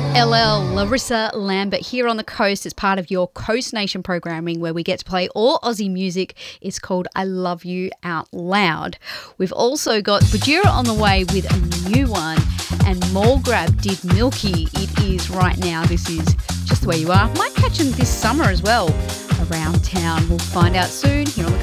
LL, Larissa Lambert here on the coast as part of your Coast Nation programming where we get to play all Aussie music. It's called I Love You Out Loud. We've also got Bajira on the way with a new one and Mallgrab did Milky. It is right now. This is Just the Way You Are. Might catch them this summer as well around town. We'll find out soon here on the